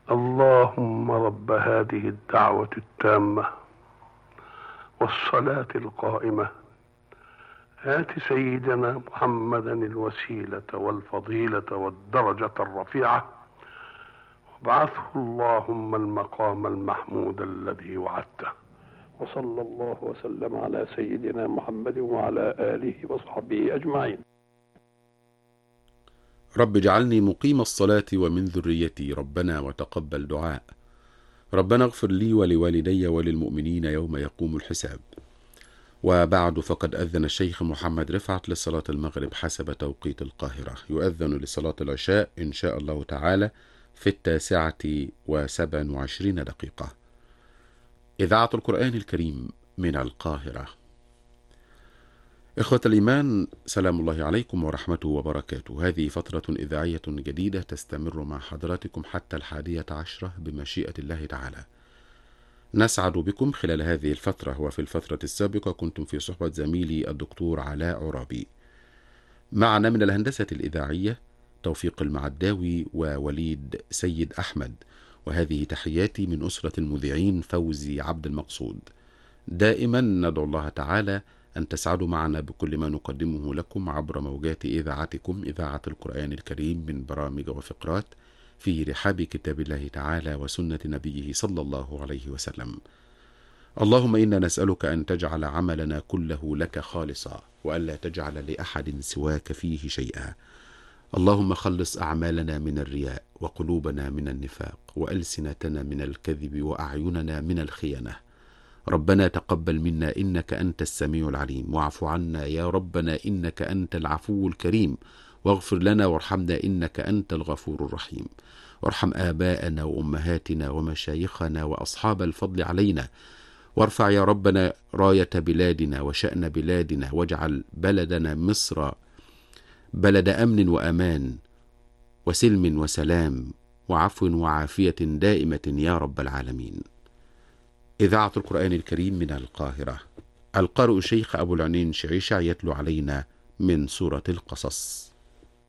اللهم رب هذه الدعوة التامة والصلاة القائمة آت سيدنا محمدا الوسيلة والفضيلة والدرجة الرفيعة وابعثه اللهم المقام المحمود الذي وعدته. وصلى الله وسلم على سيدنا محمد وعلى آله وصحبه أجمعين. رب اجعلني مقيم الصلاة ومن ذريتي ربنا وتقبل دعاء. ربنا اغفر لي ولوالدي وللمؤمنين يوم يقوم الحساب. وبعد، فقد أذن الشيخ محمد رفعت لصلاة المغرب حسب توقيت القاهرة. يؤذن لصلاة العشاء إن شاء الله تعالى في 9:27. إذاعة القرآن الكريم من القاهرة. إخوة الإيمان، سلام الله عليكم ورحمته وبركاته. هذه فترة إذاعية جديدة تستمر مع حضراتكم حتى 11 بمشيئة الله تعالى. نسعد بكم خلال هذه الفترة، وفي الفترة السابقة كنتم في صحبة زميلي الدكتور علاء عرابي. معنا من الهندسة الإذاعية توفيق المعداوي ووليد سيد أحمد، وهذه تحياتي من أسرة المذيعين فوزي عبد المقصود. دائما ندعو الله تعالى أن تسعدوا معنا بكل ما نقدمه لكم عبر موجات إذاعتكم إذاعة القرآن الكريم من برامج وفقرات في رحاب كتاب الله تعالى وسنة نبيه صلى الله عليه وسلم. اللهم إنا نسألك أن تجعل عملنا كله لك خالصا، وألا تجعل لأحد سواك فيه شيئا. اللهم خلص أعمالنا من الرياء، وقلوبنا من النفاق، وألسنتنا من الكذب، وأعيننا من الخيانة. ربنا تقبل منا إنك أنت السميع العليم، واعف عنا يا ربنا إنك أنت العفو الكريم، واغفر لنا وارحمنا إنك أنت الغفور الرحيم. وارحم آباءنا وأمهاتنا ومشايخنا وأصحاب الفضل علينا، وارفع يا ربنا راية بلادنا وشأن بلادنا، واجعل بلدنا مصر بلد أمن وأمان وسلم وسلام وعفو وعافية دائمة يا رب العالمين. إذاعة القرآن الكريم من القاهرة. القارئ الشيخ أبو العنين شعيشة يتلو علينا من سورة القصص.